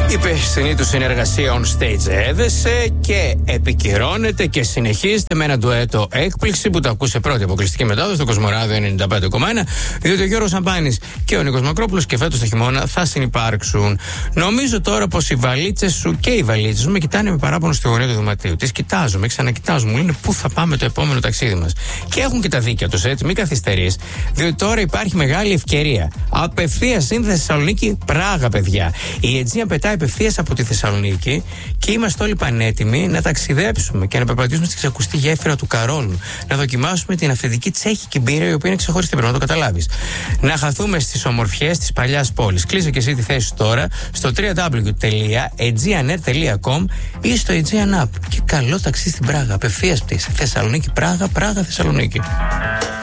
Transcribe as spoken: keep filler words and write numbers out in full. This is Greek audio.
Η περσινή του συνεργασία on stage έδεσε και επικυρώνεται και συνεχίζεται με ένα ντουέτο έκπληξη που το ακούσε πρώτη αποκλειστική μετάδοση στο Κοσμοράδιο ενενήντα πέντε κόμμα ένα, διότι ο Γιώργος Σαμπάνης και ο Νίκος Μακρόπουλος και φέτος το χειμώνα θα συνυπάρξουν. Νομίζω τώρα πως οι βαλίτσες σου και οι βαλίτσες μου με κοιτάνε με παράπονο στη γωνία του δωματίου. Τις κοιτάζομαι, ξανακοιτάζω, μου λένε πού θα πάμε το επόμενο ταξίδι μας. Και έχουν και τα δίκια τους, έτσι, μην καθυστερείς, διότι τώρα υπάρχει μεγάλη ευκαιρία. Απευθείας σύνδεση Θεσσαλονίκη-Πράγα, παιδιά. Η Αιτζία πετάει απευθείας από τη Θεσσαλονίκη και είμαστε όλοι πανέτοιμοι να ταξιδέψουμε και να περπατήσουμε στη ξακουστή γέφυρα του Καρόλου. Να δοκιμάσουμε την αυθεντική τσέχικη μπύρα, η οποία είναι ξεχωριστή, πρέπει να το καταλάβεις. Να χαθούμε στις ομορφιές της παλιάς πόλης. Κλείσε και εσύ τη θέση σου τώρα στο double-u double-u double-u τελεία aegeanet τελεία com ή στο Aegean App. Και καλό ταξίδι στην Πράγα. Απευθείας πτήση. Θεσσαλονίκη-Πράγα, Πράγα-Θεσσαλονίκη.